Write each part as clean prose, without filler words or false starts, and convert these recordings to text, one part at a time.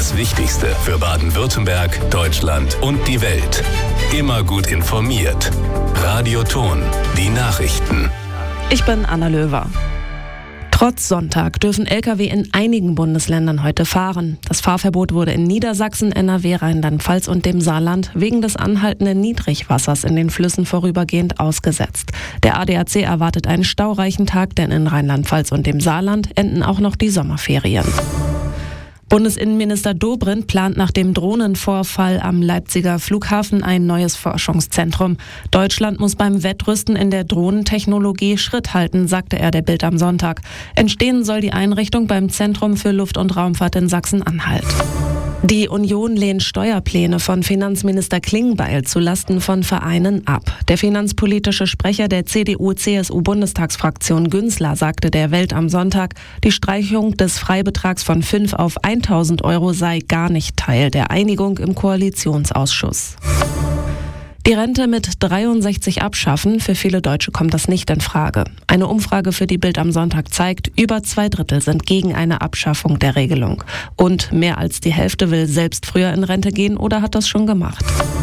Das Wichtigste für Baden-Württemberg, Deutschland und die Welt. Immer gut informiert. Radio Ton, die Nachrichten. Ich bin Anna Löwer. Trotz Sonntag dürfen Lkw in einigen Bundesländern heute fahren. Das Fahrverbot wurde in Niedersachsen, NRW, Rheinland-Pfalz und dem Saarland wegen des anhaltenden Niedrigwassers in den Flüssen vorübergehend ausgesetzt. Der ADAC erwartet einen staureichen Tag, denn in Rheinland-Pfalz und dem Saarland enden auch noch die Sommerferien. Bundesinnenminister Dobrindt plant nach dem Drohnenvorfall am Leipziger Flughafen ein neues Forschungszentrum. Deutschland muss beim Wettrüsten in der Drohnentechnologie Schritt halten, sagte er der Bild am Sonntag. Entstehen soll die Einrichtung beim Zentrum für Luft- und Raumfahrt in Sachsen-Anhalt. Die Union lehnt Steuerpläne von Finanzminister Klingbeil zulasten von Vereinen ab. Der finanzpolitische Sprecher der CDU-CSU-Bundestagsfraktion Günzler sagte der Welt am Sonntag, die Streichung des Freibetrags von 5 auf 1.000 Euro sei gar nicht Teil der Einigung im Koalitionsausschuss. Die Rente mit 63 abschaffen, für viele Deutsche kommt das nicht in Frage. Eine Umfrage für die Bild am Sonntag zeigt, über 2/3 sind gegen eine Abschaffung der Regelung. Und mehr als die Hälfte will selbst früher in Rente gehen oder hat das schon gemacht.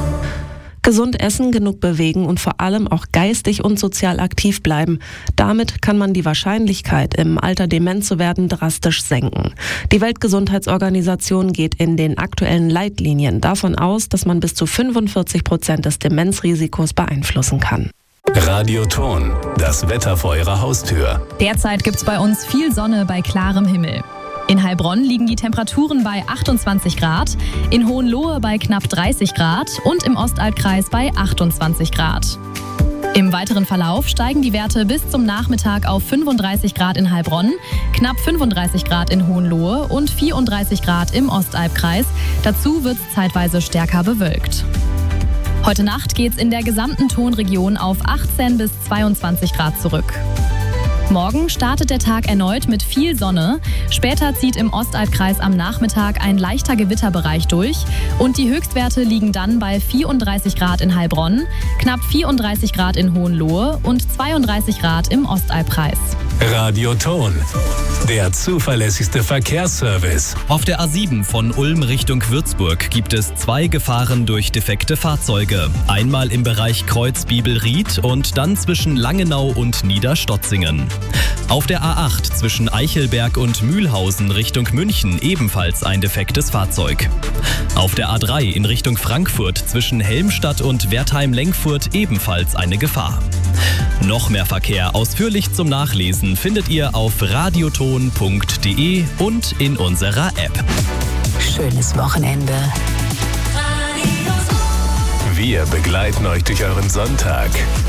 Gesund essen, genug bewegen und vor allem auch geistig und sozial aktiv bleiben. Damit kann man die Wahrscheinlichkeit, im Alter dement zu werden, drastisch senken. Die Weltgesundheitsorganisation geht in den aktuellen Leitlinien davon aus, dass man bis zu 45% des Demenzrisikos beeinflussen kann. Radio Ton, das Wetter vor Ihrer Haustür. Derzeit gibt's bei uns viel Sonne bei klarem Himmel. In Heilbronn liegen die Temperaturen bei 28 Grad, in Hohenlohe bei knapp 30 Grad und im Ostalbkreis bei 28 Grad. Im weiteren Verlauf steigen die Werte bis zum Nachmittag auf 35 Grad in Heilbronn, knapp 35 Grad in Hohenlohe und 34 Grad im Ostalbkreis. Dazu wird es zeitweise stärker bewölkt. Heute Nacht geht's in der gesamten Tonregion auf 18 bis 22 Grad zurück. Morgen startet der Tag erneut mit viel Sonne. Später zieht im Ostalbkreis am Nachmittag ein leichter Gewitterbereich durch und die Höchstwerte liegen dann bei 34 Grad in Heilbronn, knapp 34 Grad in Hohenlohe und 32 Grad im Ostalbkreis. Radio Ton, der zuverlässigste Verkehrsservice. Auf der A7 von Ulm Richtung Würzburg gibt es 2 Gefahren durch defekte Fahrzeuge. Einmal im Bereich Kreuz-Bibelried und dann zwischen Langenau und Niederstotzingen. Auf der A8 zwischen Eichelberg und Mühlhausen Richtung München ebenfalls ein defektes Fahrzeug. Auf der A3 in Richtung Frankfurt zwischen Helmstadt und Wertheim-Lenkfurt ebenfalls eine Gefahr. Noch mehr Verkehr ausführlich zum Nachlesen findet ihr auf radioton.de und in unserer App. Schönes Wochenende. Wir begleiten euch durch euren Sonntag.